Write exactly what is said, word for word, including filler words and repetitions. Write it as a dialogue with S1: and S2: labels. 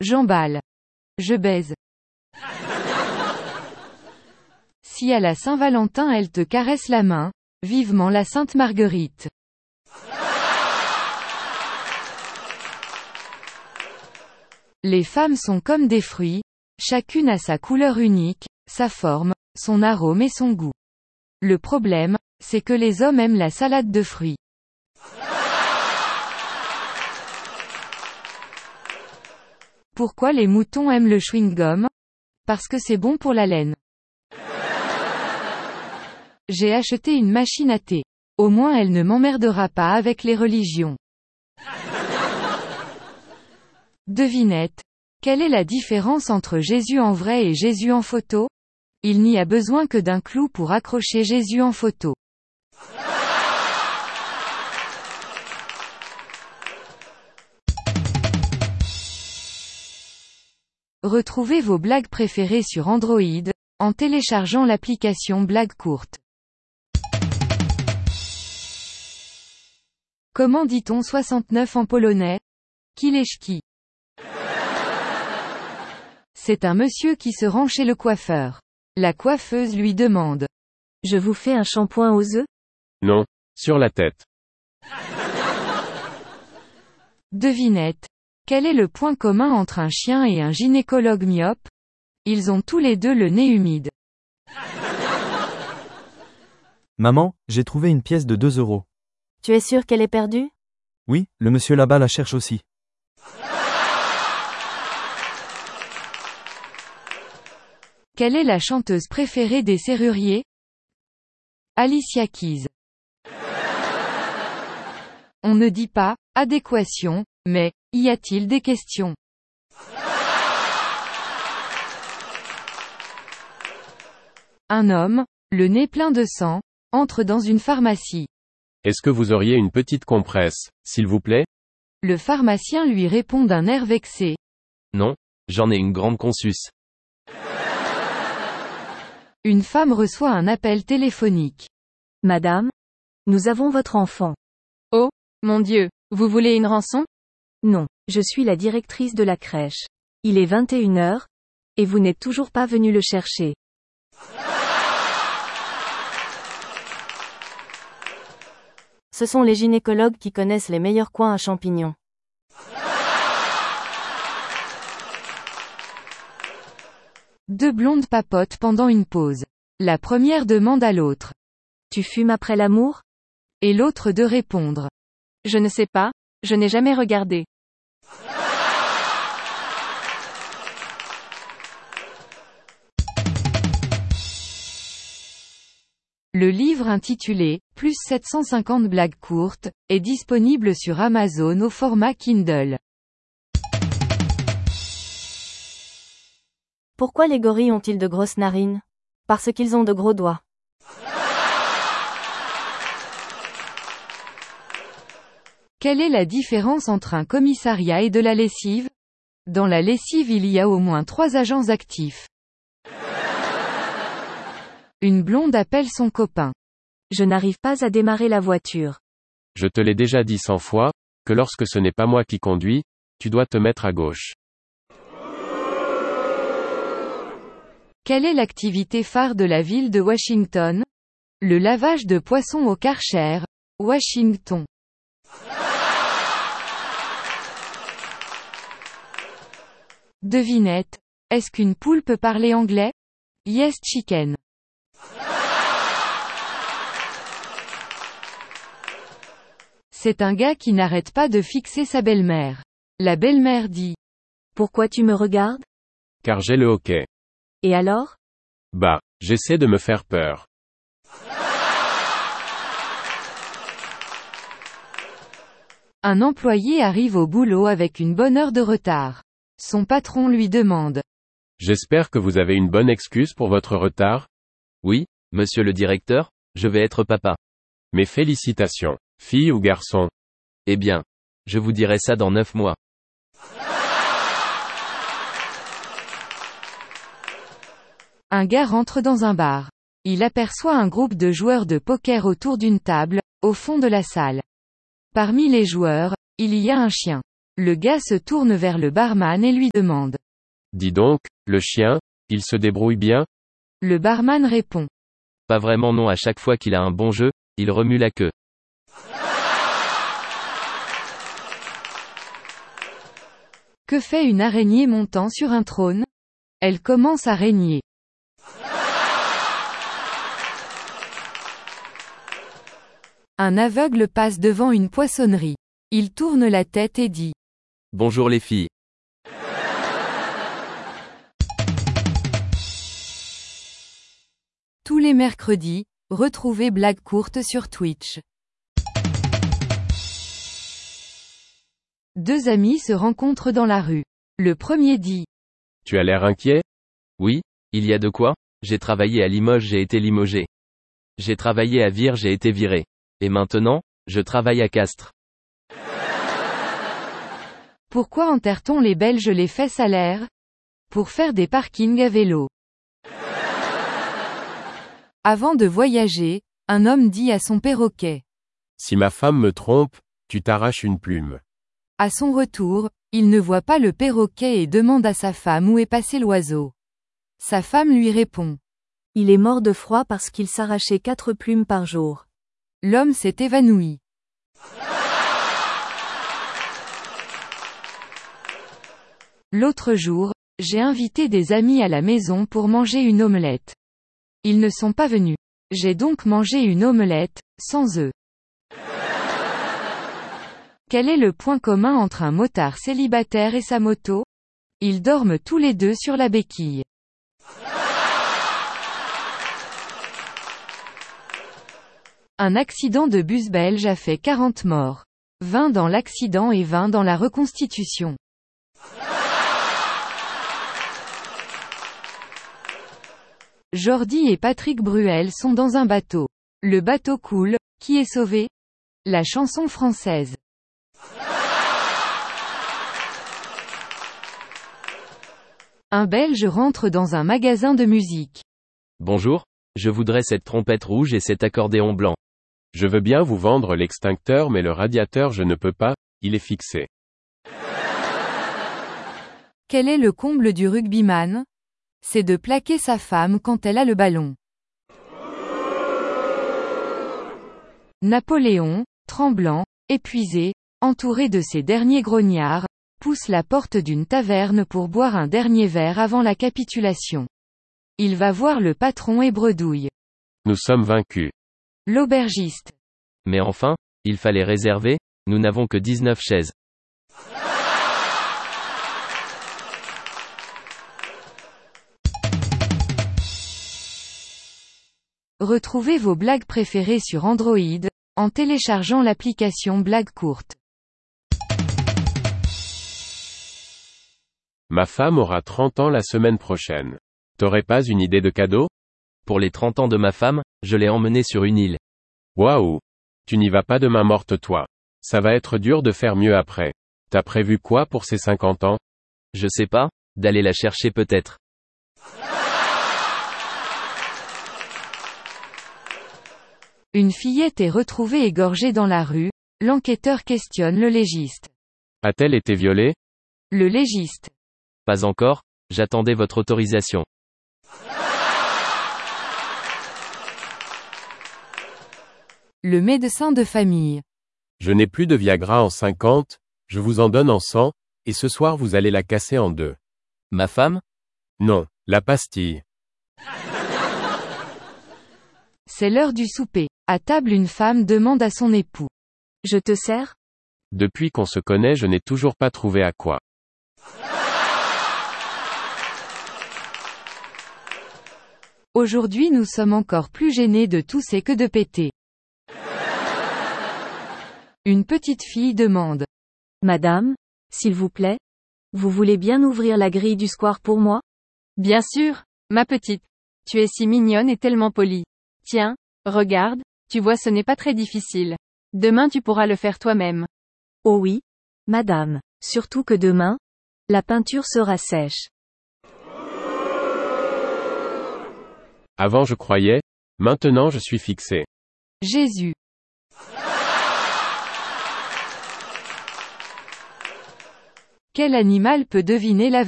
S1: J'emballe. Je baise. Si à la Saint-Valentin elle te caresse la main, vivement la Sainte Marguerite. Les femmes sont comme des fruits, chacune a sa couleur unique, sa forme, son arôme et son goût. Le problème, c'est que les hommes aiment la salade de fruits. Pourquoi les moutons aiment le chewing-gum? Parce que c'est bon pour la laine. J'ai acheté une machine à thé. Au moins elle ne m'emmerdera pas avec les religions. Devinette. Quelle est la différence entre Jésus en vrai et Jésus en photo? Il n'y a besoin que d'un clou pour accrocher Jésus en photo. Retrouvez vos blagues préférées sur Android, en téléchargeant l'application Blagues courtes. Comment dit-on soixante-neuf en polonais? Kileszki. C'est un monsieur qui se rend chez le coiffeur. La coiffeuse lui demande. Je vous fais un shampoing aux œufs?
S2: Non, sur la tête.
S1: Devinette. Quel est le point commun entre un chien et un gynécologue myope? Ils ont tous les deux le nez humide.
S3: Maman, j'ai trouvé une pièce de deux euros.
S4: Tu es sûr qu'elle est perdue?
S3: Oui, le monsieur là-bas la cherche aussi.
S1: Quelle est la chanteuse préférée des serruriers? Alicia Keys. On ne dit pas « adéquation », mais « y a-t-il des questions ?» Un homme, le nez plein de sang, entre dans une pharmacie.
S2: Est-ce que vous auriez une petite compresse, s'il vous plaît?
S1: Le pharmacien lui répond d'un air vexé.
S5: Non, j'en ai une grande consus.
S1: Une femme reçoit un appel téléphonique.
S4: Madame, nous avons votre enfant.
S1: Oh, mon Dieu, vous voulez une rançon?
S4: Non, je suis la directrice de la crèche. Il est vingt et une heures, et vous n'êtes toujours pas venu le chercher. Ce sont les gynécologues qui connaissent les meilleurs coins à champignons.
S1: Deux blondes papotent pendant une pause. La première demande à l'autre.
S4: Tu fumes après l'amour?
S1: Et l'autre de répondre.
S4: Je ne sais pas, je n'ai jamais regardé.
S1: Le livre intitulé « Plus sept cent cinquante blagues courtes » est disponible sur Amazon au format Kindle.
S4: Pourquoi les gorilles ont-ils de grosses narines? Parce qu'ils ont de gros doigts.
S1: Quelle est la différence entre un commissariat et de la lessive? Dans la lessive il y a au moins trois agents actifs. Une blonde appelle son copain.
S4: Je n'arrive pas à démarrer la voiture.
S2: Je te l'ai déjà dit cent fois, que lorsque ce n'est pas moi qui conduis, tu dois te mettre à gauche.
S1: Quelle est l'activité phare de la ville de Washington? Le lavage de poissons au Karcher, Washington. Devinette. Est-ce qu'une poule peut parler anglais? Yes chicken. C'est un gars qui n'arrête pas de fixer sa belle-mère. La belle-mère dit.
S4: Pourquoi tu me regardes?
S2: Car j'ai le hoquet.
S4: Et alors?
S2: Bah, j'essaie de me faire peur.
S1: Un employé arrive au boulot avec une bonne heure de retard. Son patron lui demande.
S2: J'espère que vous avez une bonne excuse pour votre retard?
S5: Oui, monsieur le directeur, je vais être papa.
S2: Mes félicitations, fille ou garçon?
S5: Eh bien, je vous dirai ça dans neuf mois.
S1: Un gars rentre dans un bar. Il aperçoit un groupe de joueurs de poker autour d'une table, au fond de la salle. Parmi les joueurs, il y a un chien. Le gars se tourne vers le barman et lui demande.
S2: Dis donc, le chien, il se débrouille bien?
S1: Le barman répond.
S5: Pas vraiment non, à chaque fois qu'il a un bon jeu, il remue la queue.
S1: Que fait une araignée montant sur un trône? Elle commence à régner. Un aveugle passe devant une poissonnerie. Il tourne la tête et dit.
S5: Bonjour les filles.
S1: Tous les mercredis, retrouvez Blague Courte sur Twitch. Deux amis se rencontrent dans la rue. Le premier dit.
S2: Tu as l'air inquiet?
S5: Oui, il y a de quoi, j'ai travaillé à Limoges, j'ai été limogé. J'ai travaillé à Vire, j'ai été viré. Et maintenant, je travaille à Castres.
S1: Pourquoi enterre-t-on les Belges les fesses à l'air? Pour faire des parkings à vélo. Avant de voyager, un homme dit à son perroquet.
S2: Si ma femme me trompe, tu t'arraches une plume.
S1: À son retour, il ne voit pas le perroquet et demande à sa femme où est passé l'oiseau. Sa femme lui répond.
S4: Il est mort de froid parce qu'il s'arrachait quatre plumes par jour.
S1: L'homme s'est évanoui. L'autre jour, j'ai invité des amis à la maison pour manger une omelette. Ils ne sont pas venus. J'ai donc mangé une omelette, sans œufs. Quel est le point commun entre un motard célibataire et sa moto? Ils dorment tous les deux sur la béquille. Un accident de bus belge a fait quarante morts. vingt dans l'accident et vingt dans la reconstitution. Jordi et Patrick Bruel sont dans un bateau. Le bateau coule, qui est sauvé? La chanson française. Un Belge rentre dans un magasin de musique.
S5: Bonjour, je voudrais cette trompette rouge et cet accordéon blanc.
S2: Je veux bien vous vendre l'extincteur mais le radiateur je ne peux pas, il est fixé.
S1: Quel est le comble du rugbyman? C'est de plaquer sa femme quand elle a le ballon. Napoléon, tremblant, épuisé, entouré de ses derniers grognards, pousse la porte d'une taverne pour boire un dernier verre avant la capitulation. Il va voir le patron et bredouille.
S2: Nous sommes vaincus.
S1: L'aubergiste.
S5: Mais enfin, il fallait réserver, nous n'avons que dix-neuf chaises.
S1: Retrouvez vos blagues préférées sur Android, en téléchargeant l'application Blague Courte.
S2: Ma femme aura trente ans la semaine prochaine. T'aurais pas une idée de cadeau?
S5: Pour les trente ans de ma femme, je l'ai emmenée sur une île.
S2: Waouh! Tu n'y vas pas de main morte toi. Ça va être dur de faire mieux après. T'as prévu quoi pour ses cinquante ans?
S5: Je sais pas, d'aller la chercher peut-être.
S1: Une fillette est retrouvée égorgée dans la rue, l'enquêteur questionne le légiste.
S2: A-t-elle été violée?
S1: Le légiste.
S5: Pas encore, j'attendais votre autorisation.
S1: Le médecin de famille.
S2: Je n'ai plus de Viagra en cinquante, je vous en donne en cent, et ce soir vous allez la casser en deux.
S5: Ma femme?
S2: Non, la pastille.
S1: C'est l'heure du souper. À table, une femme demande à son époux.
S4: Je te sers?
S2: Depuis qu'on se connaît, je n'ai toujours pas trouvé à quoi.
S1: Aujourd'hui, nous sommes encore plus gênés de tousser que de péter. Une petite fille demande.
S4: Madame, s'il vous plaît, vous voulez bien ouvrir la grille du square pour moi?
S6: Bien sûr, ma petite. Tu es si mignonne et tellement polie. Tiens, regarde, tu vois, ce n'est pas très difficile. Demain tu pourras le faire toi-même.
S4: Oh oui, madame, surtout que demain, la peinture sera sèche.
S2: Avant je croyais, maintenant je suis fixé.
S1: Jésus. Quel animal peut deviner l'avenir?